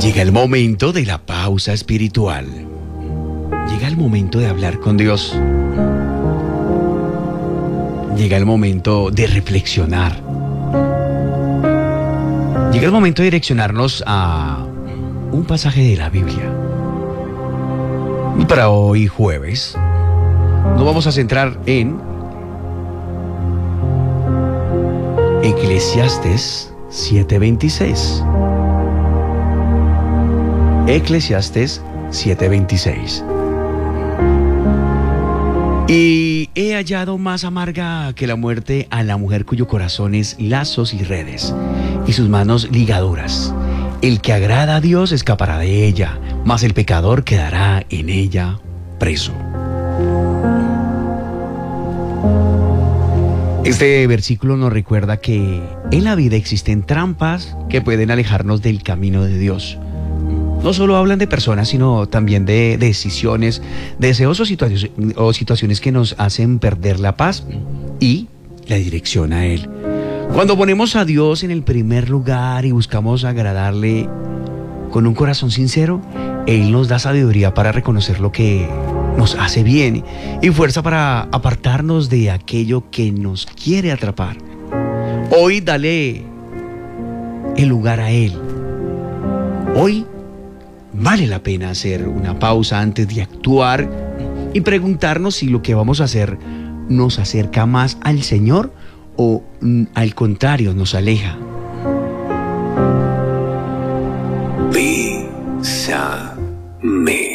Llega el momento de la pausa espiritual. Llega el momento de hablar con Dios. Llega el momento de reflexionar. Llega el momento de direccionarnos a un pasaje de la Biblia. Y para hoy jueves nos vamos a centrar en Eclesiastes 7:26. Eclesiastes 7:26. Y he hallado más amarga que la muerte a la mujer cuyo corazón es lazos y redes, y sus manos ligaduras. El que agrada a Dios escapará de ella, mas el pecador quedará en ella preso. Este versículo nos recuerda que en la vida existen trampas que pueden alejarnos del camino de Dios. No solo hablan de personas, sino también de decisiones, deseos o situaciones que nos hacen perder la paz y la dirección a Él. Cuando ponemos a Dios en el primer lugar y buscamos agradarle con un corazón sincero, Él nos da sabiduría para reconocer lo que nos hace bien y fuerza para apartarnos de aquello que nos quiere atrapar. Hoy dale el lugar a Él. Hoy vale la pena hacer una pausa antes de actuar y preguntarnos si lo que vamos a hacer nos acerca más al Señor o al contrario nos aleja. Bésame.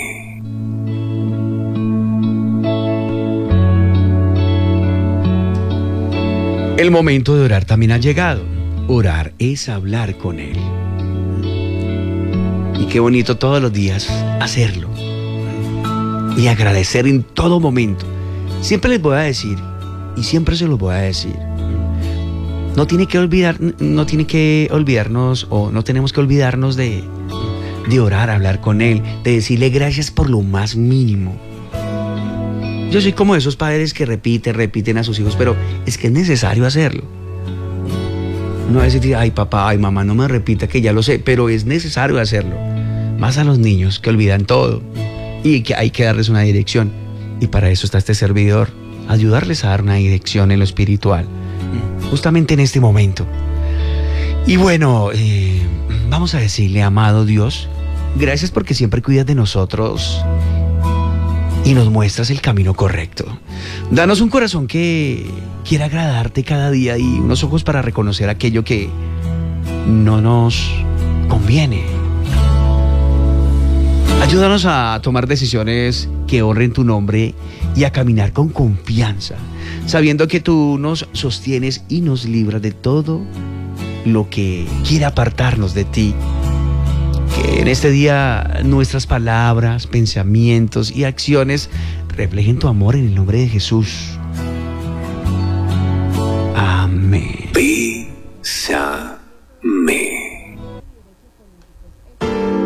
El momento de orar también ha llegado. Orar es hablar con Él. Y qué bonito todos los días hacerlo. Y agradecer en todo momento. Siempre les voy a decir, y siempre se los voy a decir, no tiene que olvidarnos, o no tenemos que olvidarnos de orar, hablar con Él, de decirle gracias por lo más mínimo. Yo soy como esos padres que repiten a sus hijos, pero es que es necesario hacerlo. No es decir, ay papá, ay mamá, no me repita que ya lo sé, pero es necesario hacerlo. Más a los niños que olvidan todo y que hay que darles una dirección. Y para eso está este servidor, ayudarles a dar una dirección en lo espiritual, justamente en este momento. Y bueno, vamos a decirle, amado Dios, gracias porque siempre cuidas de nosotros y nos muestras el camino correcto. Danos un corazón que quiera agradarte cada día y unos ojos para reconocer aquello que no nos conviene. Ayúdanos a tomar decisiones que honren tu nombre y a caminar con confianza, sabiendo que tú nos sostienes y nos libras de todo lo que quiera apartarnos de ti. Que en este día nuestras palabras, pensamientos y acciones reflejen tu amor en el nombre de Jesús. Amén. Bésame.